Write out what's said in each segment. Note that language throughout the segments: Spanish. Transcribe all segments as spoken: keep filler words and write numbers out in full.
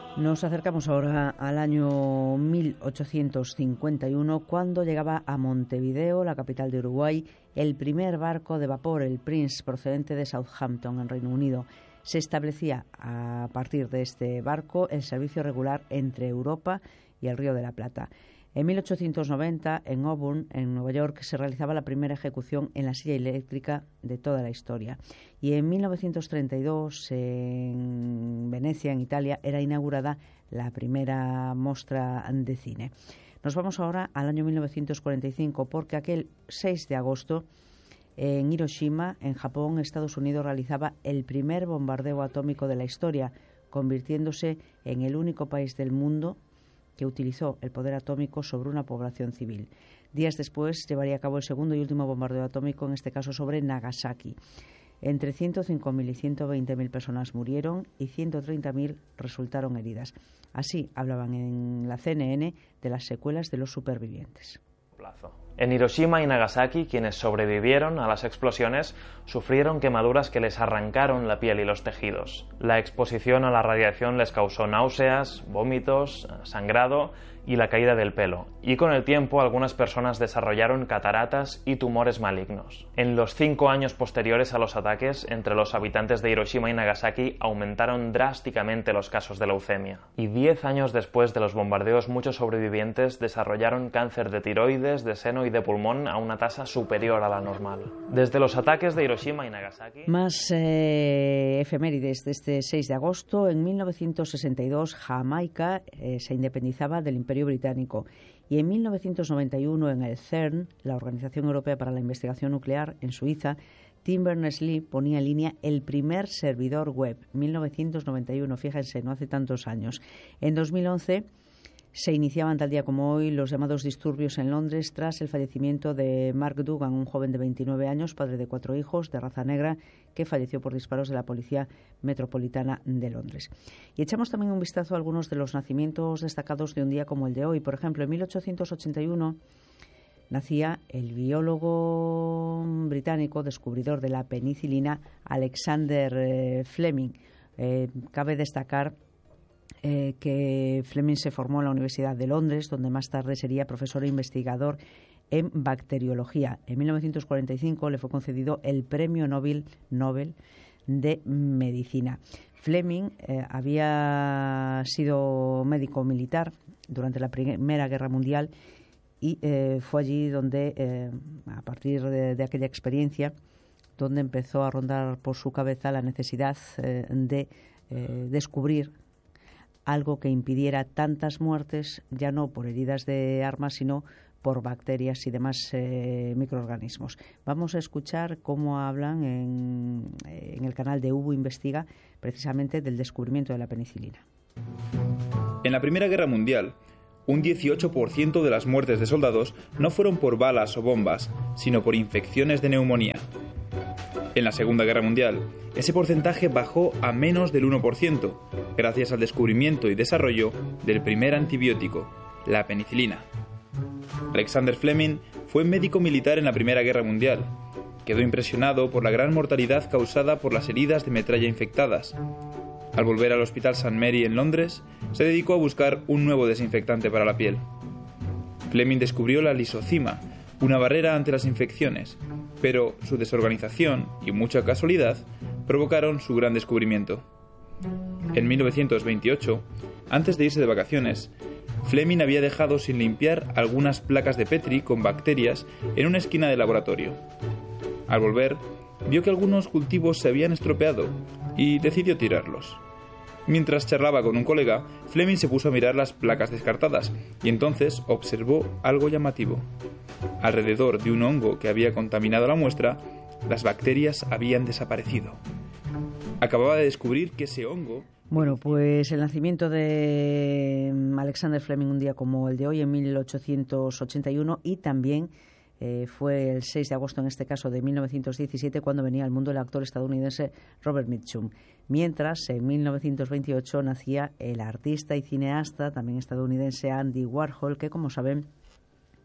Nos acercamos ahora al año mil ochocientos cincuenta y uno, cuando llegaba a Montevideo, la capital de Uruguay, el primer barco de vapor, el Prince, procedente de Southampton, en Reino Unido. Se establecía a partir de este barco el servicio regular entre Europa y el Río de la Plata. En mil ochocientos noventa, en Auburn, en Nueva York, se realizaba la primera ejecución en la silla eléctrica de toda la historia. Y en mil novecientos treinta y dos, en Venecia, en Italia, era inaugurada la primera mostra de cine. Nos vamos ahora al año mil novecientos cuarenta y cinco, porque aquel seis de agosto, en Hiroshima, en Japón, Estados Unidos realizaba el primer bombardeo atómico de la historia, convirtiéndose en el único país del mundo que utilizó el poder atómico sobre una población civil. Días después llevaría a cabo el segundo y último bombardeo atómico, en este caso sobre Nagasaki. Entre ciento cinco mil y ciento veinte mil personas murieron y ciento treinta mil resultaron heridas. Así hablaban en la C N N de las secuelas de los supervivientes. En Hiroshima y Nagasaki, quienes sobrevivieron a las explosiones sufrieron quemaduras que les arrancaron la piel y los tejidos. La exposición a la radiación les causó náuseas, vómitos, sangrado y la caída del pelo. Y con el tiempo algunas personas desarrollaron cataratas y tumores malignos. En los cinco años posteriores a los ataques, entre los habitantes de Hiroshima y Nagasaki aumentaron drásticamente los casos de leucemia. Y diez años después de los bombardeos, muchos sobrevivientes desarrollaron cáncer de tiroides, de seno y de pulmón a una tasa superior a la normal. Desde los ataques de Hiroshima y Nagasaki... Más eh, efemérides de este seis de agosto. En mil novecientos sesenta y dos, Jamaica eh, se independizaba del Imperio Británico. Y en mil novecientos noventa y uno, en el CERN, la Organización Europea para la Investigación Nuclear, en Suiza, Tim Berners-Lee ponía en línea el primer servidor web. mil novecientos noventa y uno, fíjense, no hace tantos años. En dos mil once... se iniciaban tal día como hoy los llamados disturbios en Londres tras el fallecimiento de Mark Dugan, un joven de veintinueve años, padre de cuatro hijos, de raza negra, que falleció por disparos de la Policía Metropolitana de Londres. Y echamos también un vistazo a algunos de los nacimientos destacados de un día como el de hoy. Por ejemplo, en mil ochocientos ochenta y uno nacía el biólogo británico descubridor de la penicilina, Alexander eh, Fleming. Eh, cabe destacar Eh, que Fleming se formó en la Universidad de Londres, donde más tarde sería profesor e investigador en bacteriología. En mil novecientos cuarenta y cinco le fue concedido el Premio Nobel, Nobel de Medicina. Fleming eh, había sido médico militar durante la Primera Guerra Mundial y eh, fue allí donde, eh, a partir de, de aquella experiencia, donde empezó a rondar por su cabeza la necesidad eh, de eh, descubrir algo que impidiera tantas muertes, ya no por heridas de armas, sino por bacterias y demás eh, microorganismos. Vamos a escuchar cómo hablan en, en el canal de Hubo Investiga, precisamente del descubrimiento de la penicilina. En la Primera Guerra Mundial, un dieciocho por ciento de las muertes de soldados no fueron por balas o bombas, sino por infecciones de neumonía. En la Segunda Guerra Mundial, ese porcentaje bajó a menos del uno por ciento, gracias al descubrimiento y desarrollo del primer antibiótico, la penicilina. Alexander Fleming fue médico militar en la Primera Guerra Mundial. Quedó impresionado por la gran mortalidad causada por las heridas de metralla infectadas. Al volver al Hospital Saint Mary en Londres, se dedicó a buscar un nuevo desinfectante para la piel. Fleming descubrió la lisocima, una barrera ante las infecciones, pero su desorganización y mucha casualidad provocaron su gran descubrimiento. En mil novecientos veintiocho, antes de irse de vacaciones, Fleming había dejado sin limpiar algunas placas de Petri con bacterias en una esquina del laboratorio. Al volver, vio que algunos cultivos se habían estropeado y decidió tirarlos. Mientras charlaba con un colega, Fleming se puso a mirar las placas descartadas y entonces observó algo llamativo. Alrededor de un hongo que había contaminado la muestra, las bacterias habían desaparecido. Acababa de descubrir que ese hongo... Bueno, pues el nacimiento de Alexander Fleming un día como el de hoy, en mil ochocientos ochenta y uno, y también eh, fue el seis de agosto, en este caso de mil novecientos diecisiete, cuando venía al mundo el actor estadounidense Robert Mitchum. Mientras, en mil novecientos veintiocho, nacía el artista y cineasta, también estadounidense, Andy Warhol, que, como saben,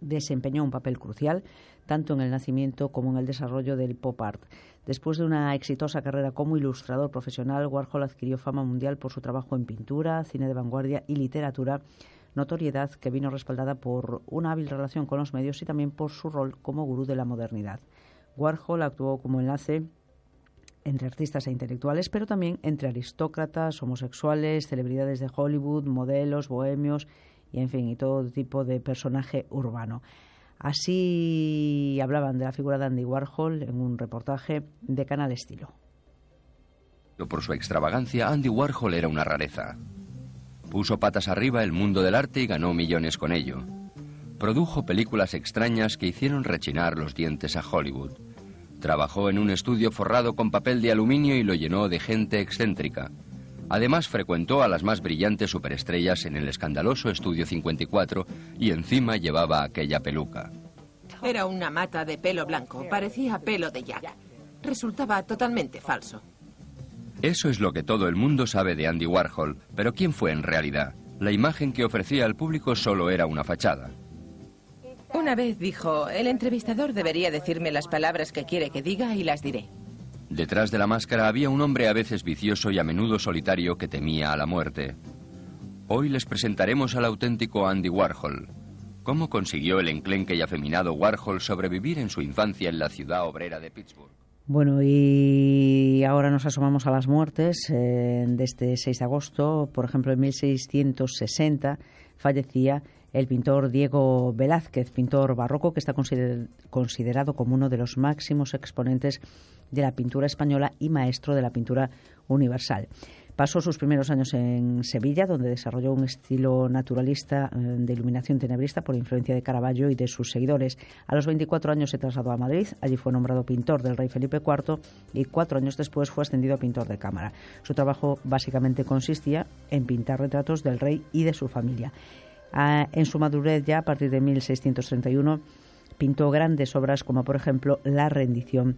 desempeñó un papel crucial tanto en el nacimiento como en el desarrollo del pop art. Después de una exitosa carrera como ilustrador profesional, Warhol adquirió fama mundial por su trabajo en pintura, cine de vanguardia y literatura, notoriedad que vino respaldada por una hábil relación con los medios y también por su rol como gurú de la modernidad. Warhol actuó como enlace entre artistas e intelectuales, pero también entre aristócratas, homosexuales, celebridades de Hollywood, modelos, bohemios y, en fin, y todo tipo de personaje urbano. Así hablaban de la figura de Andy Warhol en un reportaje de Canal Estilo. Por su extravagancia, Andy Warhol era una rareza. Puso patas arriba el mundo del arte y ganó millones con ello. Produjo películas extrañas que hicieron rechinar los dientes a Hollywood. Trabajó en un estudio forrado con papel de aluminio y lo llenó de gente excéntrica. Además, frecuentó a las más brillantes superestrellas en el escandaloso Estudio cincuenta y cuatro y encima llevaba aquella peluca. Era una mata de pelo blanco, parecía pelo de Jack. Resultaba totalmente falso. Eso es lo que todo el mundo sabe de Andy Warhol, pero ¿quién fue en realidad? La imagen que ofrecía al público solo era una fachada. Una vez dijo, el entrevistador debería decirme las palabras que quiere que diga y las diré. Detrás de la máscara había un hombre a veces vicioso y a menudo solitario que temía a la muerte. Hoy les presentaremos al auténtico Andy Warhol. ¿Cómo consiguió el enclenque y afeminado Warhol sobrevivir en su infancia en la ciudad obrera de Pittsburgh? Bueno, y ahora nos asomamos a las muertes eh, de este seis de agosto. Por ejemplo, en mil seiscientos sesenta fallecía el pintor Diego Velázquez, pintor barroco que está consider- considerado como uno de los máximos exponentes de la pintura española y maestro de la pintura universal. Pasó sus primeros años en Sevilla, donde desarrolló un estilo naturalista eh, de iluminación tenebrista por influencia de Caravaggio y de sus seguidores. A los veinticuatro años se trasladó a Madrid, allí fue nombrado pintor del rey Felipe cuarto y cuatro años después fue ascendido a pintor de cámara. Su trabajo básicamente consistía en pintar retratos del rey y de su familia. Ah, en su madurez ya, a partir de mil seiscientos treinta y uno, pintó grandes obras como por ejemplo La rendición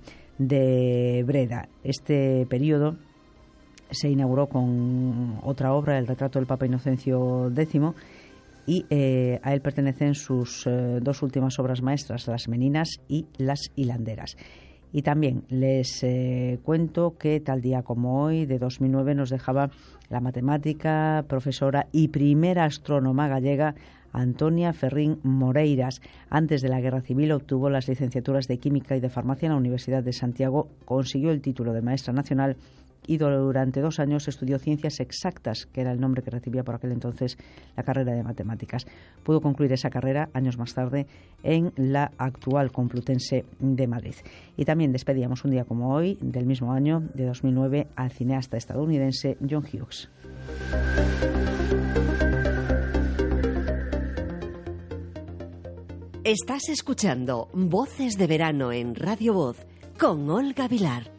de Breda. Este periodo se inauguró con otra obra, el retrato del Papa Inocencio décimo, y eh, a él pertenecen sus eh, dos últimas obras maestras, Las Meninas y Las Hilanderas. Y también les eh, cuento que tal día como hoy, de dos mil nueve, nos dejaba la matemática, profesora y primera astrónoma gallega Antonia Ferrín Moreiras. Antes de la Guerra Civil obtuvo las licenciaturas de Química y de Farmacia en la Universidad de Santiago, consiguió el título de maestra nacional y durante dos años estudió Ciencias Exactas, que era el nombre que recibía por aquel entonces la carrera de Matemáticas. Pudo concluir esa carrera años más tarde en la actual Complutense de Madrid. Y también despedíamos un día como hoy, del mismo año, de dos mil nueve, al cineasta estadounidense John Hughes. Estás escuchando Voces de Verano en Radio Voz con Olga Vilar.